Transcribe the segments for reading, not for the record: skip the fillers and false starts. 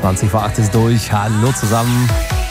20:08 ist durch. Hallo zusammen.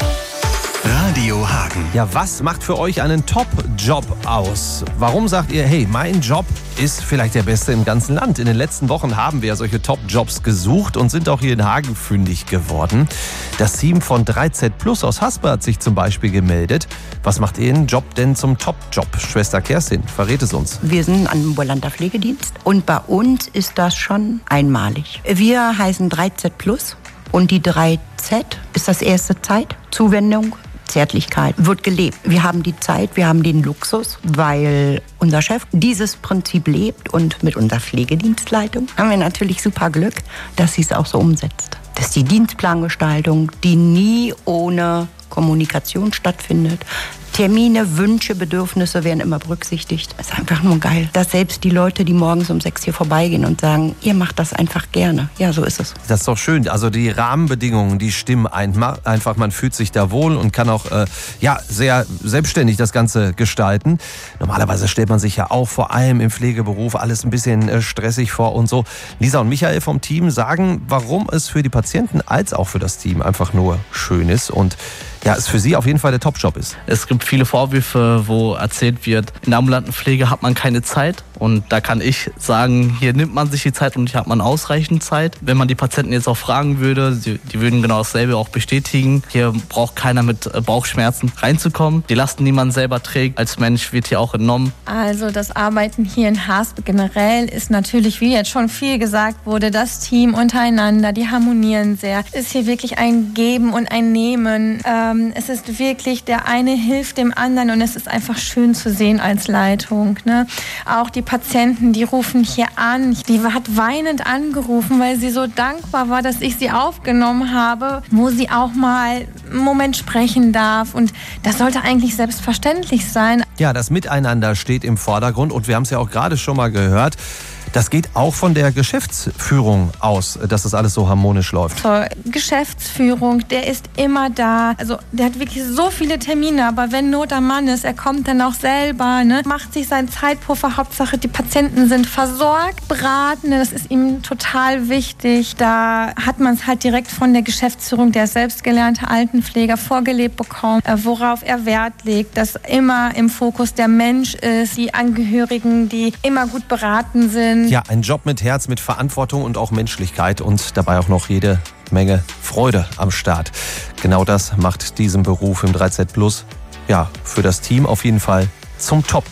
Radio Hagen. Ja, was macht für euch einen Top-Job aus? Warum sagt ihr, hey, mein Job ist vielleicht der beste im ganzen Land? In den letzten Wochen haben wir solche Top-Jobs gesucht und sind auch hier in Hagen fündig geworden. Das Team von 3Z Plus aus Haspe hat sich zum Beispiel gemeldet. Was macht Ihren Job denn zum Top-Job? Schwester Kerstin, verrät es uns. Wir sind ein ambulanter Pflegedienst und bei uns ist das schon einmalig. Wir heißen 3Z Plus und die 3Z ist das erste Zeit, Zuwendung, Zärtlichkeit wird gelebt. Wir haben die Zeit, wir haben den Luxus, weil unser Chef dieses Prinzip lebt und mit unserer Pflegedienstleitung haben wir natürlich super Glück, dass sie es auch so umsetzt. Das ist die Dienstplangestaltung, die nie ohne Kommunikation stattfindet. Termine, Wünsche, Bedürfnisse werden immer berücksichtigt. Es ist einfach nur geil, dass selbst die Leute, die morgens um 6 hier vorbeigehen und sagen, ihr macht das einfach gerne. Ja, so ist es. Das ist doch schön. Also die Rahmenbedingungen, die stimmen einfach. Man fühlt sich da wohl und kann auch sehr selbstständig das Ganze gestalten. Normalerweise stellt man sich ja auch vor allem im Pflegeberuf alles ein bisschen stressig vor und so. Lisa und Michael vom Team sagen, warum es für die Patienten als auch für das Team einfach nur schön ist und ja, es für sie auf jeden Fall der Top-Job ist. Es gibt viele Vorwürfe, wo erzählt wird, in der ambulanten Pflege hat man keine Zeit. Und da kann ich sagen, hier nimmt man sich die Zeit und hier hat man ausreichend Zeit. Wenn man die Patienten jetzt auch fragen würde, die würden genau dasselbe auch bestätigen. Hier braucht keiner mit Bauchschmerzen reinzukommen. Die Lasten, die man selber trägt, als Mensch wird hier auch entnommen. Also das Arbeiten hier in Haspe generell ist natürlich, wie jetzt schon viel gesagt wurde, das Team untereinander, die harmonieren sehr. Es ist hier wirklich ein Geben und ein Nehmen. Es ist wirklich, der eine hilft dem anderen und es ist einfach schön zu sehen als Leitung. Ne? Auch die Patienten, die rufen hier an. Die hat weinend angerufen, weil sie so dankbar war, dass ich sie aufgenommen habe, wo sie auch mal einen Moment sprechen darf. Und das sollte eigentlich selbstverständlich sein. Ja, das Miteinander steht im Vordergrund und wir haben es ja auch gerade schon mal gehört. Das geht auch von der Geschäftsführung aus, dass das alles so harmonisch läuft. Zur Geschäftsführung, der ist immer da. Also der hat wirklich so viele Termine, aber wenn Not am Mann ist, er kommt dann auch selber, ne? Macht sich seinen Zeitpuffer. Hauptsache, die Patienten sind versorgt, beraten. Das ist ihm total wichtig. Da hat man es halt direkt von der Geschäftsführung, der selbstgelernte Altenpfleger, vorgelebt bekommen, worauf er Wert legt, dass immer im Fokus der Mensch ist, die Angehörigen, die immer gut beraten sind. Ja, ein Job mit Herz, mit Verantwortung und auch Menschlichkeit und dabei auch noch jede Menge Freude am Start. Genau das macht diesen Beruf im 3Z Plus, ja, für das Team auf jeden Fall zum Top.